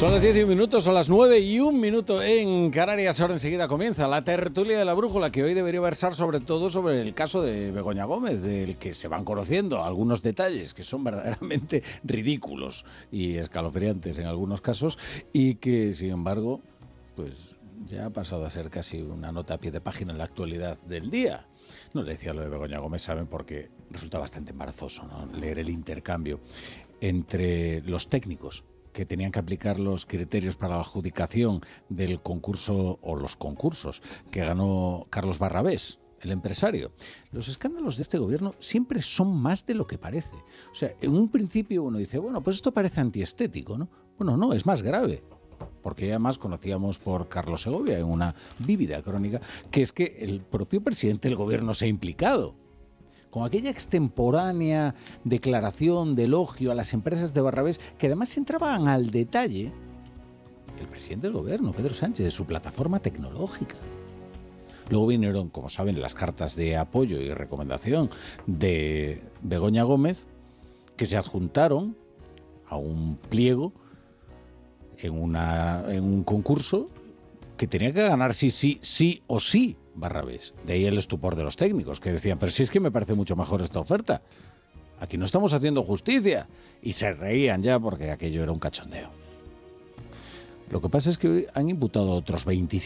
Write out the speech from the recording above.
Son las 10 y un minuto, son las 9 y un minuto en Canarias. Ahora enseguida comienza la tertulia de la brújula, que hoy debería versar sobre todo sobre el caso de Begoña Gómez, del que se van conociendo algunos detalles que son verdaderamente ridículos y escalofriantes en algunos casos, y que, sin embargo, pues ya ha pasado a ser casi una nota a pie de página en la actualidad del día. No le decía lo de Begoña Gómez, ¿saben? Porque resulta bastante embarazoso, ¿no?, leer el intercambio entre los técnicos que tenían que aplicar los criterios para la adjudicación del concurso o los concursos que ganó Carlos Barrabés, el empresario. Los escándalos de este gobierno siempre son más de lo que parece. O sea, en un principio uno dice, bueno, pues esto parece antiestético, ¿no? Bueno, no, es más grave. Porque además conocíamos por Carlos Segovia en una vívida crónica que es que el propio presidente del gobierno se ha implicado. Con aquella extemporánea declaración de elogio a las empresas de Barrabés, que además entraban al detalle, el presidente del gobierno, Pedro Sánchez, de su plataforma tecnológica. Luego vinieron, como saben, las cartas de apoyo y recomendación de Begoña Gómez, que se adjuntaron a un pliego en un concurso que tenía que ganar sí o sí Barrabés. De ahí el estupor de los técnicos, que decían, pero si es que me parece mucho mejor esta oferta. Aquí no estamos haciendo justicia. Y se reían ya porque aquello era un cachondeo. Lo que pasa es que han imputado a otros 25